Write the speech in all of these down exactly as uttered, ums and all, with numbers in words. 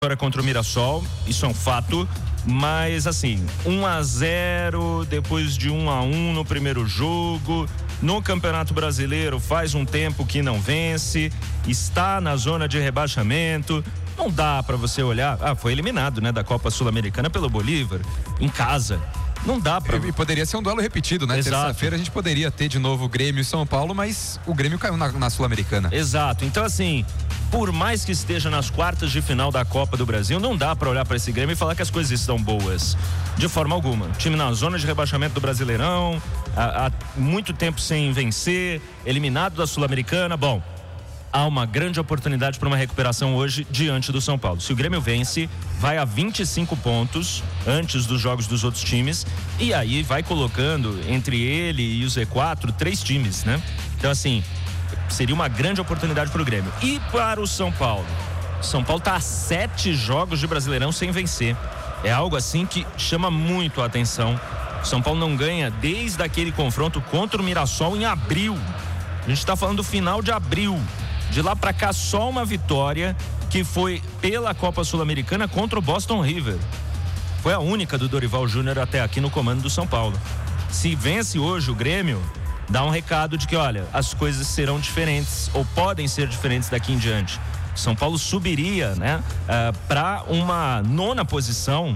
Agora contra o Mirassol, isso é um fato, mas assim, um a zero, depois de um a um no primeiro jogo, no Campeonato Brasileiro faz um tempo que não vence, está na zona de rebaixamento, não dá para você olhar, ah, foi eliminado, né, da Copa Sul-Americana pelo Bolívar, em casa. Não dá pra... E poderia ser um duelo repetido, né? Exato. Terça-feira a gente poderia ter de novo o Grêmio e São Paulo, mas o Grêmio caiu na, na Sul-Americana. Exato. Então, assim, por mais que esteja nas quartas de final da Copa do Brasil, não dá pra olhar pra esse Grêmio e falar que as coisas estão boas. De forma alguma. Time na zona de rebaixamento do Brasileirão, há, há muito tempo sem vencer, eliminado da Sul-Americana. Bom, há uma grande oportunidade para uma recuperação hoje diante do São Paulo. Se o Grêmio vence, vai a vinte e cinco pontos antes dos jogos dos outros times e aí vai colocando entre ele e o Z quatro três times, né? Então, assim, seria uma grande oportunidade para o Grêmio. E para o São Paulo? São Paulo está a sete jogos de Brasileirão sem vencer. É algo assim que chama muito a atenção. São Paulo não ganha desde aquele confronto contra o Mirassol em abril. A gente está falando do final de abril. De lá pra cá, só uma vitória, que foi pela Copa Sul-Americana contra o Boston River. Foi a única do Dorival Júnior até aqui no comando do São Paulo. Se vence hoje o Grêmio, dá um recado de que, olha, as coisas serão diferentes, ou podem ser diferentes daqui em diante. São Paulo subiria, né, uh, para uma nona posição,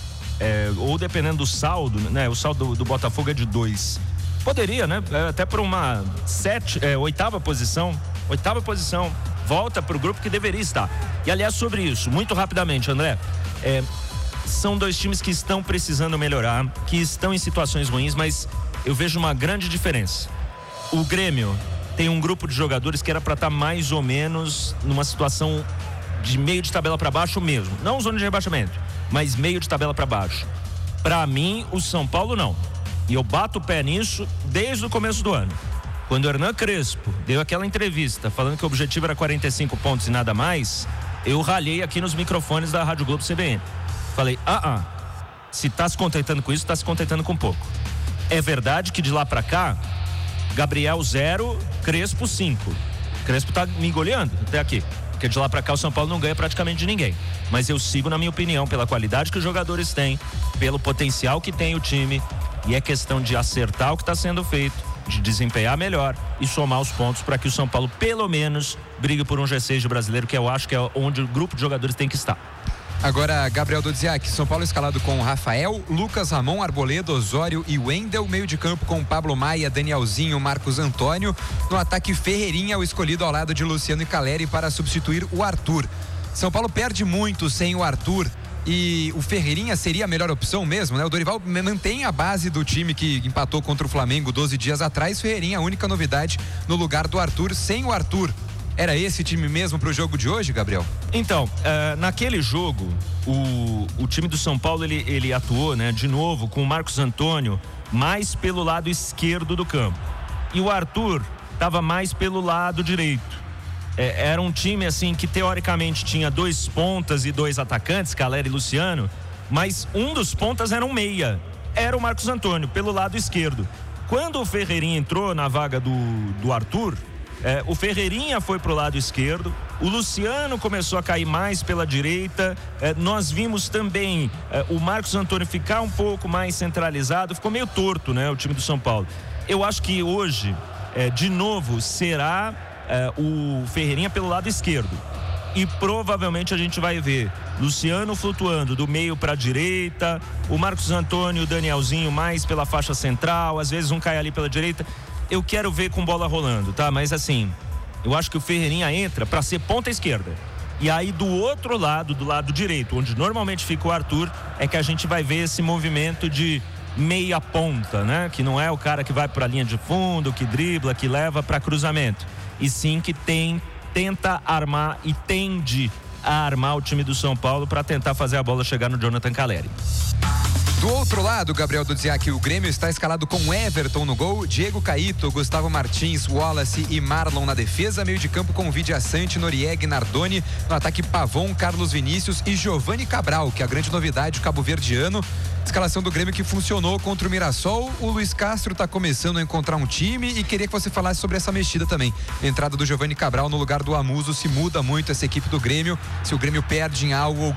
é, ou dependendo do saldo, né, o saldo do, do Botafogo é de dois. Poderia, né, até para uma sete, é, oitava posição. Oitava posição, volta para o grupo que deveria estar. E aliás, sobre isso, muito rapidamente, André, é, são dois times que estão precisando melhorar, que estão em situações ruins, mas eu vejo uma grande diferença. O Grêmio tem um grupo de jogadores que era para estar mais ou menos numa situação de meio de tabela para baixo mesmo, não zona de rebaixamento, mas meio de tabela para baixo. Para mim, o São Paulo não. E eu bato o pé nisso desde o começo do ano. Quando o Hernan Crespo deu aquela entrevista falando que o objetivo era quarenta e cinco pontos e nada mais, eu ralhei aqui nos microfones da Rádio Globo C B N. Falei, ah, ah, se tá se contentando com isso, tá se contentando com pouco. É verdade que de lá pra cá, Gabriel zero, Crespo cinco. Crespo tá me goleando até aqui. Porque de lá pra cá o São Paulo não ganha praticamente de ninguém. Mas eu sigo na minha opinião, pela qualidade que os jogadores têm, pelo potencial que tem o time, e é questão de acertar o que está sendo feito, de desempenhar melhor e somar os pontos para que o São Paulo pelo menos brigue por um G seis de brasileiro, que eu acho que é onde o grupo de jogadores tem que estar. Agora, Gabriel Dodziak, São Paulo escalado com Rafael, Lucas Ramon, Arboleda, Osório e Wendel, meio de campo com Pablo Maia, Danielzinho, Marcos Antônio, no ataque Ferreirinha, o escolhido ao lado de Luciano e Caleri para substituir o Arthur. São Paulo perde muito sem o Arthur e o Ferreirinha seria a melhor opção mesmo, né? O Dorival mantém a base do time que empatou contra o Flamengo doze dias atrás. Ferreirinha, a única novidade no lugar do Arthur. Sem o Arthur, era esse time mesmo pro jogo de hoje, Gabriel? Então, uh, naquele jogo, o, o time do São Paulo, ele, ele atuou, né, de novo com o Marcos Antônio mais pelo lado esquerdo do campo. E o Arthur estava mais pelo lado direito. É, era um time assim que teoricamente tinha dois pontas e dois atacantes, Caleri e Luciano, mas um dos pontas era um meia, era o Marcos Antônio, pelo lado esquerdo. Quando o Ferreirinha entrou na vaga do, do Arthur, é, o Ferreirinha foi pro lado esquerdo, o Luciano começou a cair mais pela direita, é, nós vimos também é, o Marcos Antônio ficar um pouco mais centralizado, ficou meio torto, né, o time do São Paulo. Eu acho que hoje, é, de novo, será É, o Ferreirinha pelo lado esquerdo e provavelmente a gente vai ver Luciano flutuando do meio para a direita, o Marcos Antônio e o Danielzinho mais pela faixa central, às vezes um cai ali pela direita. Eu quero ver com bola rolando, tá? Mas assim, eu acho que o Ferreirinha entra para ser ponta esquerda e aí do outro lado, do lado direito, onde normalmente fica o Arthur, é que a gente vai ver esse movimento de meia ponta, né? Que não é o cara que vai para a linha de fundo, que dribla, que leva para cruzamento, e sim que tem, tenta armar e tende a armar o time do São Paulo para tentar fazer a bola chegar no Jonathan Caleri. Do outro lado, Gabriel Dodziak, o Grêmio está escalado com Everton no gol, Diego Caíto, Gustavo Martins, Wallace e Marlon na defesa, meio de campo com Vidia Sante, Noriega e Nardoni, no ataque Pavon, Carlos Vinícius e Giovani Cabral, que é a grande novidade, o cabo-verdiano. Escalação do Grêmio que funcionou contra o Mirassol. O Luiz Castro está começando a encontrar um time e queria que você falasse sobre essa mexida também. A entrada do Giovani Cabral no lugar do Amuso, se muda muito essa equipe do Grêmio, se o Grêmio perde em algo ou